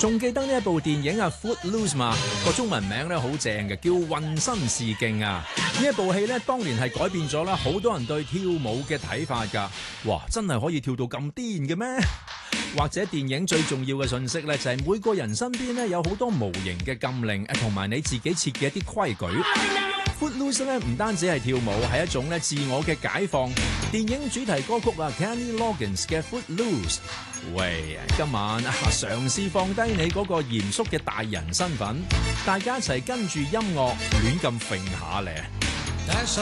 仲記得呢一部電影啊《Footloose》嘛，個中文名咧好正嘅，叫《渾身是勁》啊！呢一部戲咧，當年係改變咗啦，好多人對跳舞嘅睇法㗎。哇，真係可以跳到咁癲嘅咩？或者電影最重要嘅信息咧，就係每個人身邊咧有好多無形嘅禁令，同埋你自己設嘅一啲規矩。Footloose 咧唔單止係跳舞，係一種咧自我嘅解放。電影主題歌曲啊 Kenny Loggins 嘅 Footloose。喂，今晚嘗試放低你嗰個嚴肅嘅大人身份，大家一齊跟住音樂亂咁揈下咧。